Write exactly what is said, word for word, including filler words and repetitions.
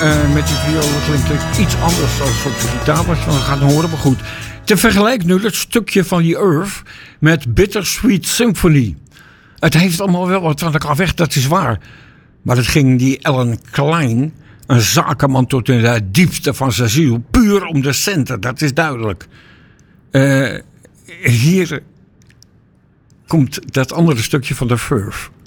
uh, met die viool klinkt het iets anders dan op de gitaar was. We gaan horen, maar goed. Te vergelijken nu het stukje van die Earth met Bittersweet Symphony. Het heeft allemaal wel wat van elkaar weg, dat is waar. Maar het ging die Alan Klein, een zakenman tot in de diepste van zijn ziel, puur om de centen, dat is duidelijk. Uh, hier komt dat andere stukje van de Verve.